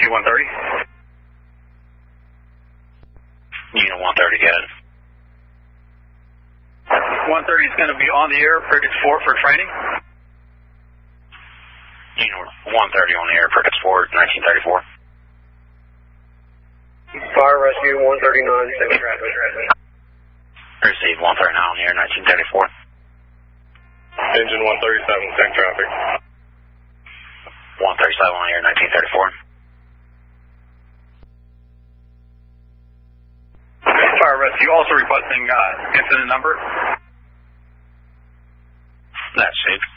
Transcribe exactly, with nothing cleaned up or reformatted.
Rescue one thirty. Unit one thirty, get it. one thirty is going to be on the air, Frigates four for training. Unit one thirty on the air, Frigates four, nineteen thirty-four. Fire Rescue one thirty-nine, same traffic. Receive one thirty-nine on the air, nineteen thirty-four. Engine one thirty-seven, same traffic. one thirty-seven on the air, nineteen thirty-four. Fire Rescue also requesting uh, incident number. That's it.